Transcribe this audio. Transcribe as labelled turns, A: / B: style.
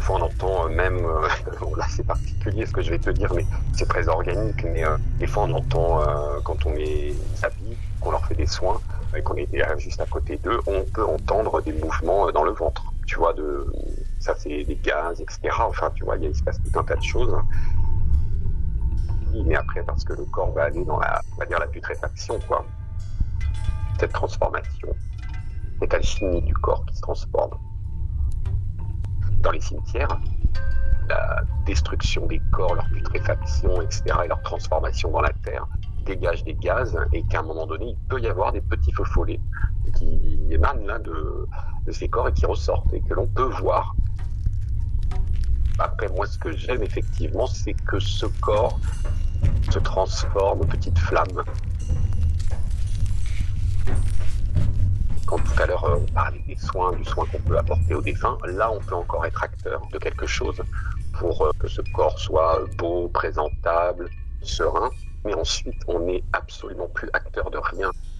A: fois on entend même, bon, là c'est particulier ce que je vais te dire, mais c'est très organique, mais des fois on entend quand on les habille, qu'on leur fait des soins, et qu'on est juste à côté d'eux, on peut entendre des mouvements dans le ventre, tu vois, ça c'est des gaz, etc. Enfin, tu vois, il se passe tout un tas de choses. Mais après, parce que le corps va aller dans on va dire la putréfaction, quoi. Cette transformation, cette alchimie du corps qui se transforme. Dans les cimetières, la destruction des corps, leur putréfaction, etc., et leur transformation dans la terre, dégage des gaz, et qu'à un moment donné, il peut y avoir des petits feux follets qui émanent là de ces corps et qui ressortent, et que l'on peut voir. Après, moi, ce que j'aime effectivement, c'est que ce corps se transforme en petite flamme. Quand tout à l'heure on parlait du soin qu'on peut apporter aux défunts, là on peut encore être acteur de quelque chose pour que ce corps soit beau, présentable, serein. Mais ensuite on n'est absolument plus acteur de rien.